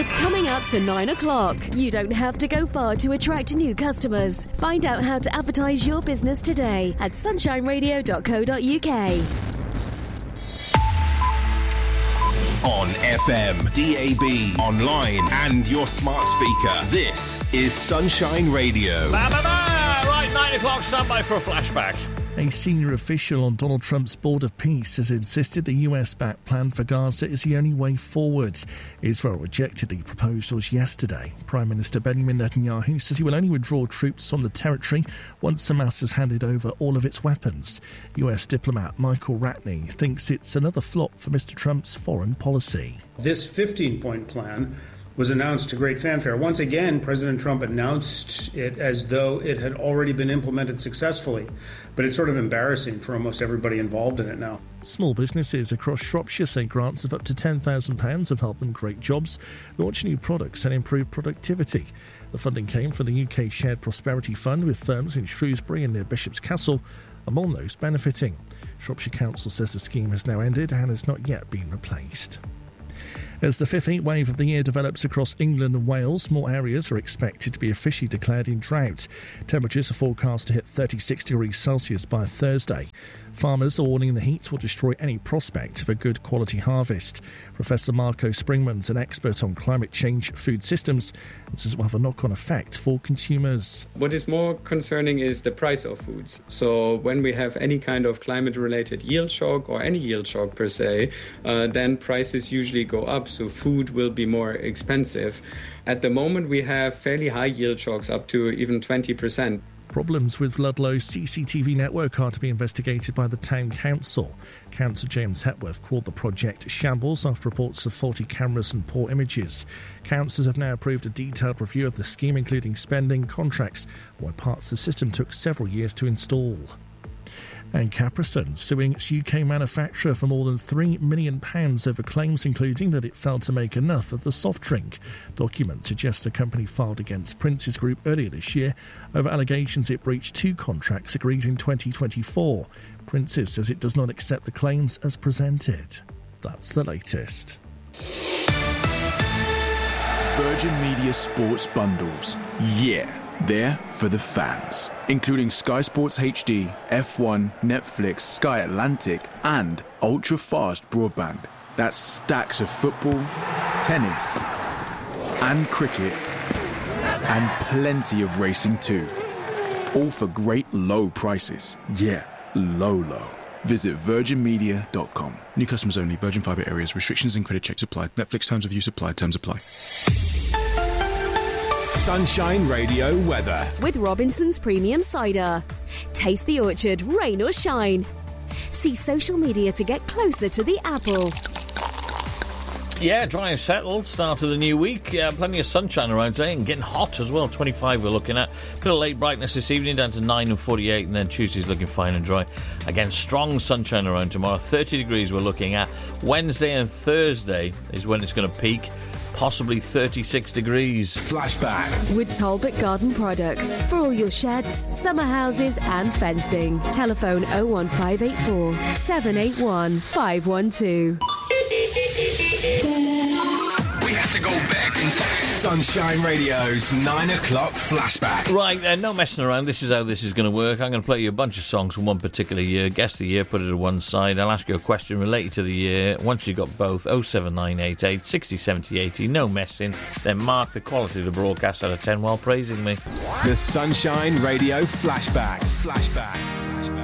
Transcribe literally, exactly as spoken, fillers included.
It's coming up to nine o'clock. You don't have to go far to attract new customers. Find out how to advertise your business today at sunshine radio dot co dot uk. On F M, D A B, online and your smart speaker. This is Sunshine Radio. Ba, ba, ba. Right, nine o'clock, stand by for a flashback. A senior official on Donald Trump's Board of Peace has insisted the U S-backed plan for Gaza is the only way forward. Israel rejected the proposals yesterday. Prime Minister Benjamin Netanyahu says he will only withdraw troops from the territory once Hamas has handed over all of its weapons. U S diplomat Michael Ratney thinks it's another flop for Mister Trump's foreign policy. This fifteen-point plan was announced to great fanfare. Once again, President Trump announced it as though it had already been implemented successfully. But it's sort of embarrassing for almost everybody involved in it now. Small businesses across Shropshire say grants of up to ten thousand pounds have helped them create jobs, launch new products and improve productivity. The funding came from the U K Shared Prosperity Fund, with firms in Shrewsbury and near Bishop's Castle among those benefiting. Shropshire Council says the scheme has now ended and has not yet been replaced. As the fifth heat wave of the year develops across England and Wales, more areas are expected to be officially declared in drought. Temperatures are forecast to hit thirty-six degrees Celsius by Thursday. Farmers are warning the heat will destroy any prospect of a good quality harvest. Professor Marco Springman's an expert on climate change food systems and says it will have a knock-on effect for consumers. What is more concerning is the price of foods. So when we have any kind of climate-related yield shock or any yield shock per se, uh, then prices usually go up, so food will be more expensive. At the moment, we have fairly high yield shocks, up to even twenty percent. Problems with Ludlow's C C T V network are to be investigated by the Town Council. Councillor James Hepworth called the project shambles after reports of faulty cameras and poor images. Councillors have now approved a detailed review of the scheme, including spending, contracts, why parts of the system took several years to install. And Capri-Sun suing its U K manufacturer for more than three million pounds over claims including that it failed to make enough of the soft drink. Documents suggest the company filed against Princes Group earlier this year over allegations it breached two contracts agreed in twenty twenty-four. Princes says it does not accept the claims as presented. That's the latest. Virgin Media Sports Bundles. Yeah. They're for the fans, including Sky Sports H D, F one, Netflix, Sky Atlantic, and ultra-fast broadband. That's stacks of football, tennis, and cricket, and plenty of racing too. All for great low prices. Yeah, low, low. Visit virgin media dot com. New customers only. Virgin Fibre areas. Restrictions and credit checks applied. Netflix terms of use applied. Terms apply. Sunshine Radio weather. With Robinson's Premium Cider. Taste the orchard, rain or shine. See social media to get closer to the apple. Yeah, dry and settled. Start of the new week. Uh, plenty of sunshine around today and getting hot as well. twenty-five we're looking at. Bit of late brightness this evening down to nine and forty-eight, and then Tuesday's looking fine and dry. Again, strong sunshine around tomorrow. thirty degrees we're looking at. Wednesday and Thursday is when it's going to peak. Possibly thirty-six degrees. Flashback. With Talbot Garden Products. For all your sheds, summer houses and fencing. Telephone oh one five eight four, seven eight one, five one two. We have to go back in time. Sunshine Radio's nine o'clock flashback. Right, uh, no messing around. This is how this is going to work. I'm going to play you a bunch of songs from one particular year. Guess the year, put it to one side. I'll ask you a question related to the year. Once you've got both, oh seven nine eight eight, sixty, seventy, eighty, no messing. Then mark the quality of the broadcast out of ten while praising me. The Sunshine Radio flashback. Flashback. Flashback.